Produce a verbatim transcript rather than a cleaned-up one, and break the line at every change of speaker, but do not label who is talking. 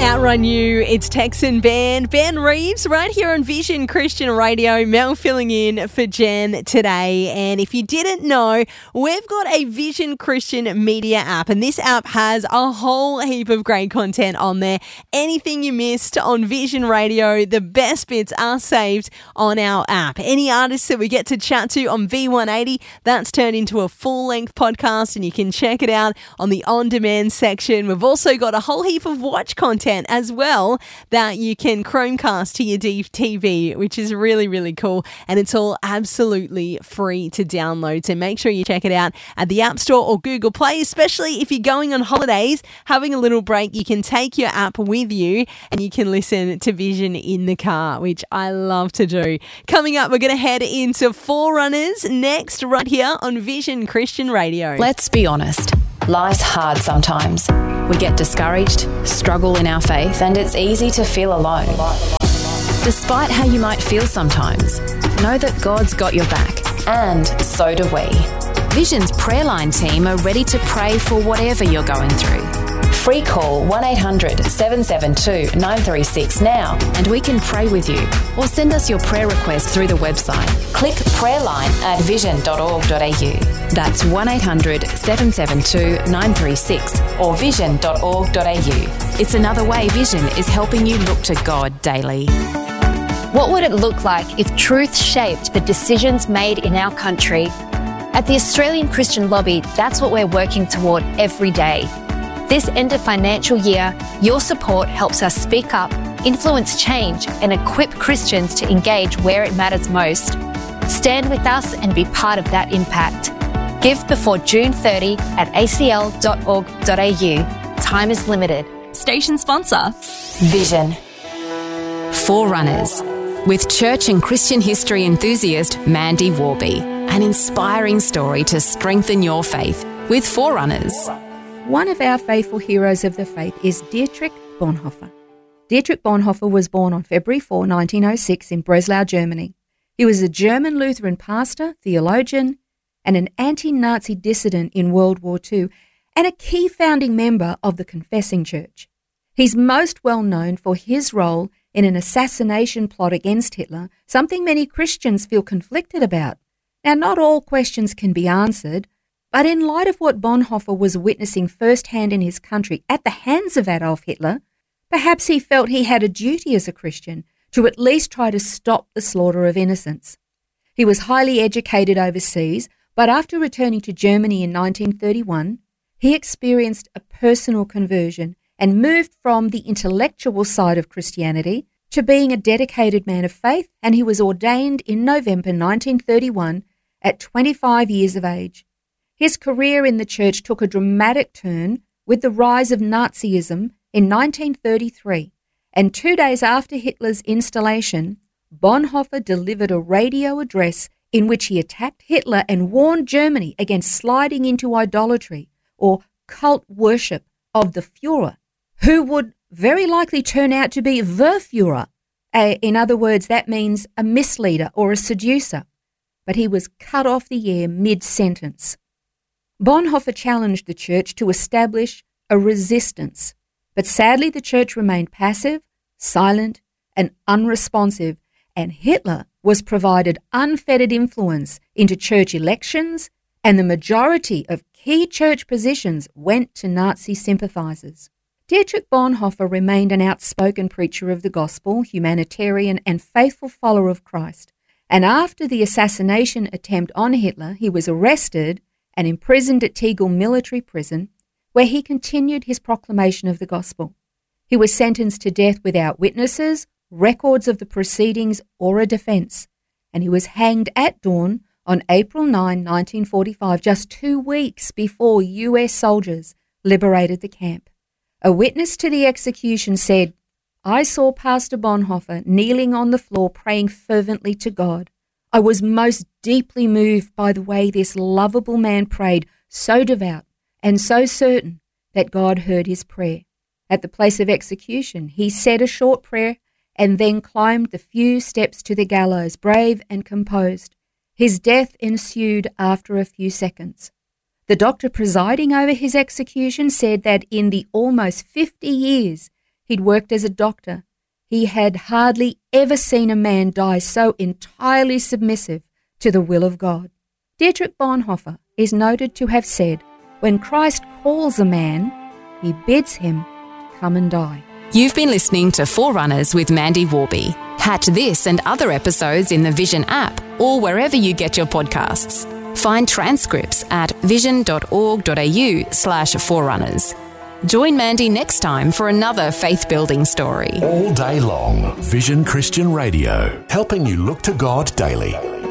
Outrun You, it's Texan Ben, Ben Reeves, right here on Vision Christian Radio. Mel filling in for Jen today. And if you didn't know, we've got a Vision Christian Media app, and this app has a whole heap of great content on there. Anything you missed on Vision Radio, the best bits are saved on our app. Any artists that we get to chat to on V one eighty, that's turned into a full-length podcast, and you can check it out on the on-demand section. We've also got a whole heap of watch content as well that you can Chromecast to your D T V, which is really, really cool. And it's all absolutely free to download. So make sure you check it out at the App Store or Google Play, especially if you're going on holidays, having a little break. You can take your app with you and you can listen to Vision in the car, which I love to do. Coming up, we're going to head into Forerunners next, right here on Vision Christian Radio.
Let's be honest. Life's hard sometimes. We get discouraged, struggle in our faith, and it's easy to feel alone. Despite how you might feel sometimes, know that God's got your back, and so do we. Vision's prayer line team are ready to pray for whatever you're going through. Free call one eight hundred seven seven two nine three six now and we can pray with you, or send us your prayer request through the website. Click prayerline at vision dot org dot a u. That's one eight hundred seven seven two nine three six or vision dot org dot a u. It's another way Vision is helping you look to God daily.
What would it look like if truth shaped the decisions made in our country? At the Australian Christian Lobby, that's what we're working toward every day. This end of financial year, your support helps us speak up, influence change, and equip Christians to engage where it matters most. Stand with us and be part of that impact. Give before June thirtieth at a c l dot org dot a u. Time is limited.
Station sponsor,
Vision. Forerunners, with church and Christian history enthusiast Mandy Warby. An inspiring story to strengthen your faith with Forerunners.
One of our faithful heroes of the faith is Dietrich Bonhoeffer. Dietrich Bonhoeffer was born on February fourth, nineteen oh six in Breslau, Germany. He was a German Lutheran pastor, theologian, and an anti-Nazi dissident in World War Two, and a key founding member of the Confessing Church. He's most well known for his role in an assassination plot against Hitler, something many Christians feel conflicted about. Now, not all questions can be answered, but in light of what Bonhoeffer was witnessing firsthand in his country at the hands of Adolf Hitler, perhaps he felt he had a duty as a Christian to at least try to stop the slaughter of innocents. He was highly educated overseas, but after returning to Germany in nineteen thirty-one, he experienced a personal conversion and moved from the intellectual side of Christianity to being a dedicated man of faith, and he was ordained in November nineteen thirty-one at twenty-five years of age. His career in the church took a dramatic turn with the rise of Nazism in nineteen thirty-three, and two days after Hitler's installation, Bonhoeffer delivered a radio address in which he attacked Hitler and warned Germany against sliding into idolatry or cult worship of the Führer, who would very likely turn out to be the Führer. Uh, in other words, that means a misleader or a seducer. But he was cut off the air mid-sentence. Bonhoeffer challenged the church to establish a resistance, but sadly the church remained passive, silent, and unresponsive, and Hitler was provided unfettered influence into church elections, and the majority of key church positions went to Nazi sympathizers. Dietrich Bonhoeffer remained an outspoken preacher of the gospel, humanitarian, and faithful follower of Christ. And after the assassination attempt on Hitler, he was arrested and imprisoned at Tegel military prison, where he continued his proclamation of the gospel. He was sentenced to death without witnesses, records of the proceedings, or a defence, and he was hanged at dawn on April ninth, nineteen forty-five, just two weeks before U S soldiers liberated the camp. A witness to the execution said, "I saw Pastor Bonhoeffer kneeling on the floor praying fervently to God. I was most deeply moved by the way this lovable man prayed, so devout and so certain that God heard his prayer. At the place of execution, he said a short prayer and then climbed the few steps to the gallows, brave and composed. His death ensued after a few seconds. The doctor presiding over his execution said that in the almost fifty years He'd worked as a doctor. He had hardly ever seen a man die so entirely submissive to the will of God. Dietrich Bonhoeffer is noted to have said, when Christ calls a man, he bids him come and die.
You've been listening to Forerunners with Mandy Warby. Catch this and other episodes in the Vision app or wherever you get your podcasts. Find transcripts at vision.org.au slash forerunners. Join Mandy next time for another faith-building story.
All day long, Vision Christian Radio, helping you look to God daily.